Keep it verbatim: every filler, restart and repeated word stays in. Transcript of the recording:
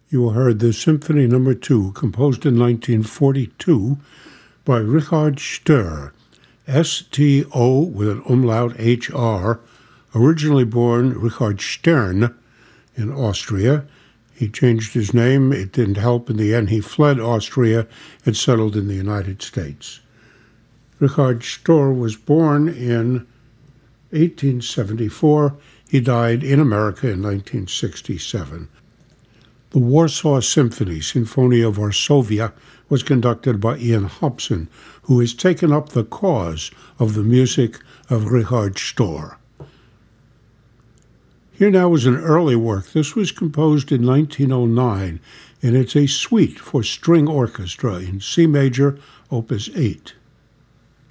You heard the Symphony Number Two, composed in nineteen forty-two by Richard Stohr, S T O with an umlaut H R, originally born Richard Stern in Austria. He changed his name. It didn't help. In the end, he fled Austria and settled in the United States. Richard Stohr was born in eighteen seventy-four. He died in America in nineteen sixty-seven. The Warsaw Symphony, Sinfonia Varsovia, was conducted by Ian Hobson, who has taken up the cause of the music of Richard Stohr. Here now is an early work. This was composed in nineteen oh nine, and it's a suite for string orchestra in C major, opus eight.